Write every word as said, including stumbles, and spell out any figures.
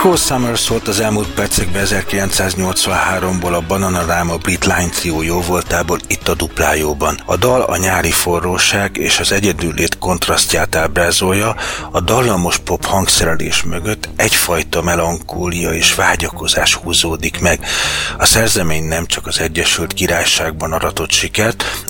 Cruel Summer szólt az elmúlt percekben ezerkilencszáznyolcvanháromból a Bananarama Brit Line Trio jóvoltából itt a Duplájóban. A dal a nyári forróság és az egyedüllét kontrasztját ábrázolja, a dallamos pop hangszerelés mögött egyfajta melankólia és vágyakozás húzódik meg. A szerzemény nem csak az Egyesült Királyságban aratott sikert,